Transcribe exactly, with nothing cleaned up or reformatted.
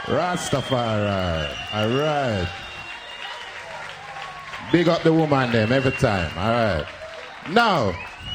Rastafari. All right. Big up the woman them every time. All right. Now,